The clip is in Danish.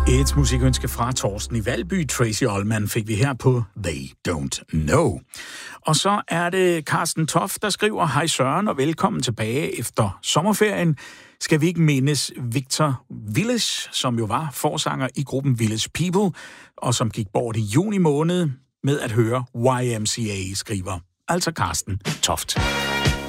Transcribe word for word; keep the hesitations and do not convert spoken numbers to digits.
Et musikønske fra Torsten i Valby, Tracy Ullman, fik vi her på They Don't Know. Og så er det Carsten Toft, der skriver: Hej Søren og velkommen tilbage efter sommerferien. Skal vi ikke mindes Victor Village, som jo var forsanger i gruppen Village People, og som gik bort i juni måned med at høre Y M C A, skriver altså Carsten Toft.